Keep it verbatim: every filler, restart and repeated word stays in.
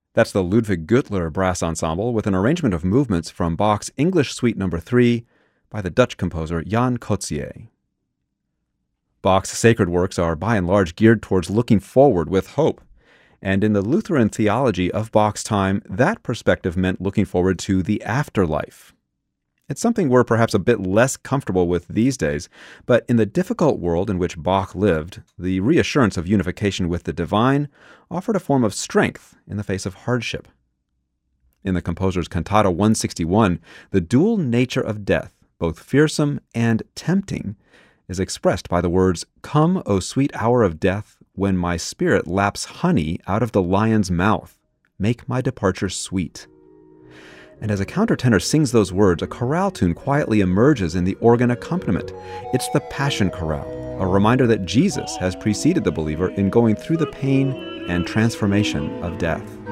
That's the Ludwig Gürtler Brass Ensemble with an arrangement of movements from Bach's English Suite Number three by the Dutch composer Jan Coetzee. Bach's sacred works are by and large geared towards looking forward with hope. And in the Lutheran theology of Bach's time, that perspective meant looking forward to the afterlife. It's something we're perhaps a bit less comfortable with these days, but in the difficult world in which Bach lived, the reassurance of unification with the divine offered a form of strength in the face of hardship. In the composer's Cantata one sixty-one, the dual nature of death, both fearsome and tempting, is expressed by the words, "Come, O sweet hour of death, when my spirit laps honey out of the lion's mouth. Make my departure sweet." And as a countertenor sings those words, a chorale tune quietly emerges in the organ accompaniment. It's the Passion Chorale, a reminder that Jesus has preceded the believer in going through the pain and transformation of death.